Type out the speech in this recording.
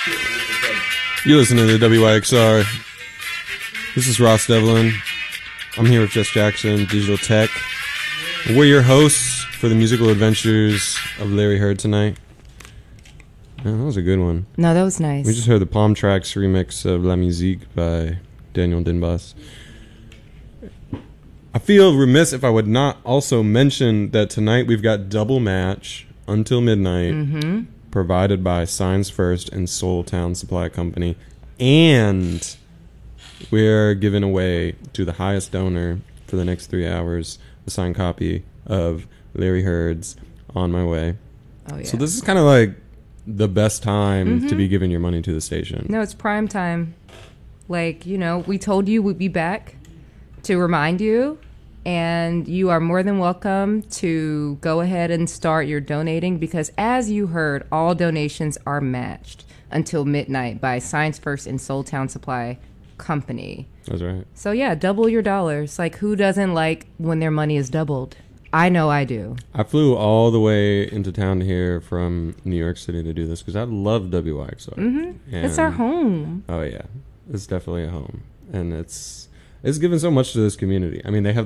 You listen to the WYXR. This is Ross Devlin. I'm here with Jess Jackson, Digital Tech. We're your hosts for the musical adventures of Larry Heard tonight. Oh, that was a good one. No, that was nice. We just heard the Palm Tracks remix of La Musique by Daniel Dinbas. I feel remiss if I would not also mention that tonight we've got Double Match Until Midnight, provided by Signs First and Soul Town Supply Company. And we're giving away to the highest donor for the next 3 hours a signed copy of Larry Heard's On My Way. Oh, yeah. So this is kind of like the best time to be giving your money to the station. No, it's prime time. Like, you know, we told you we'd be back to remind you, and you are more than welcome to go ahead and start your donating, because as you heard, all donations are matched until midnight by Signs First and Soul Town Supply Company. That's right. So yeah, double your dollars. Like, who doesn't like when their money is doubled? I know I do. I flew all the way into town here from New York City to do this because I love WYXR. It's our home. Oh yeah, it's definitely a home, and it's given so much to this community. I mean, they have